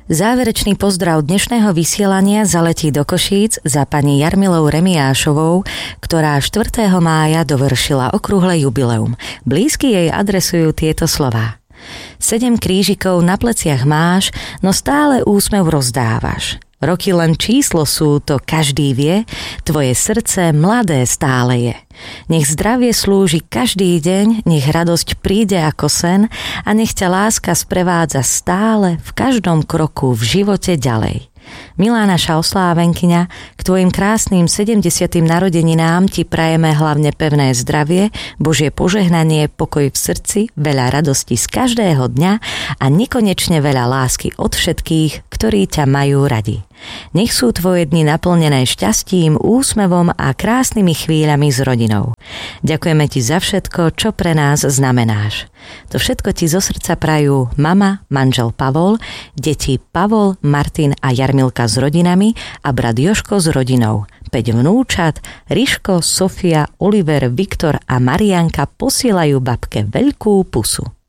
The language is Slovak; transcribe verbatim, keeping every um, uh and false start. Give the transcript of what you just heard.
Záverečný pozdrav dnešného vysielania zaletí do Košíc za pani Jarmilou Remiášovou, ktorá štvrtého mája dovršila okrúhle jubileum. Blízky jej adresujú tieto slová. Sedem krížikov na pleciach máš, no stále úsmev rozdávaš. Roky len číslo sú, to každý vie, tvoje srdce mladé stále je. Nech zdravie slúži každý deň, nech radosť príde ako sen a nech ťa láska sprevádza stále v každom kroku v živote ďalej. Milá naša oslávenkyňa, k tvojim krásnym sedemdesiatym narodeninám ti prajeme hlavne pevné zdravie, Božie požehnanie, pokoj v srdci, veľa radosti z každého dňa a nekonečne veľa lásky od všetkých, ktorí ťa majú radi. Nech sú tvoje dni naplnené šťastím, úsmevom a krásnymi chvíľami s rodinou. Ďakujeme ti za všetko, čo pre nás znamenáš. To všetko ti zo srdca prajú mama, manžel Pavol, deti Pavol, Martin a Jarmilka s rodinami a brat Joško s rodinou. päť vnúčat, Riško, Sofia, Oliver, Viktor a Marianka posielajú babke veľkú pusu.